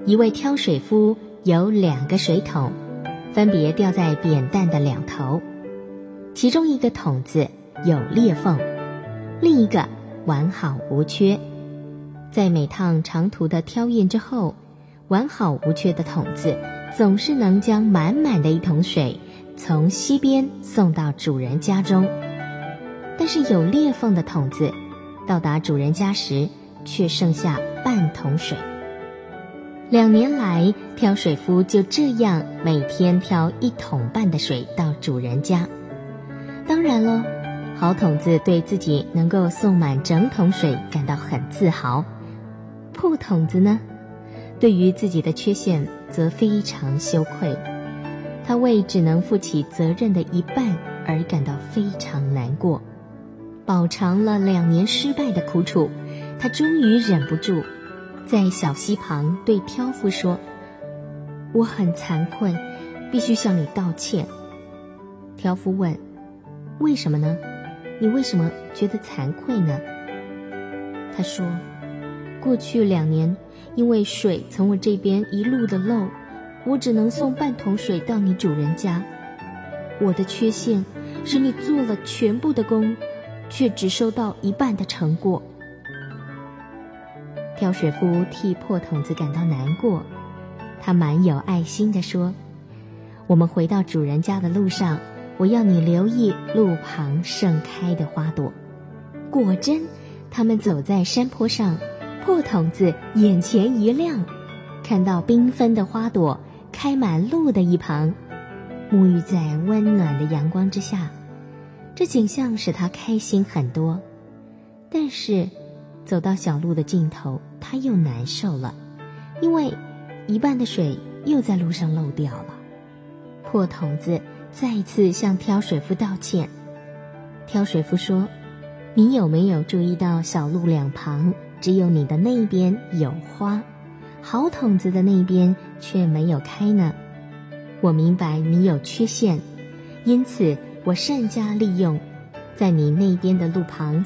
一位挑水夫有2个水桶，分别吊在扁担的两头，其中一个桶子有裂缝，另一个完好无缺。在每趟长途的挑运之后，完好无缺的桶子总是能将满满的一桶水从西边送到主人家中，但是有裂缝的桶子到达主人家时却剩下半桶水。2年来，挑水夫就这样每天挑1桶半的水到主人家。当然咯，好桶子对自己能够送满整桶水感到很自豪，破桶子呢，对于自己的缺陷则非常羞愧，他为只能负起责任的一半而感到非常难过。饱尝了2年失败的苦楚，他终于忍不住在小溪旁对挑夫说：我很惭愧，必须向你道歉。挑夫问：为什么呢？你为什么觉得惭愧呢？他说：过去2年，因为水从我这边一路的漏，我只能送半桶水到你主人家。我的缺陷使你做了全部的工，却只收到一半的成果。挑水夫替破桶子感到难过，他蛮有爱心地说：我们回到主人家的路上，我要你留意路旁盛开的花朵。果真，他们走在山坡上，破桶子眼前一亮，看到缤纷的花朵开满路的一旁，沐浴在温暖的阳光之下，这景象使他开心很多。但是走到小路的尽头，他又难受了，因为一半的水又在路上漏掉了。破桶子再次向挑水夫道歉。挑水夫说：你有没有注意到小路两旁只有你的那边有花，好桶子的那边却没有开呢？我明白你有缺陷，因此我善加利用，在你那边的路旁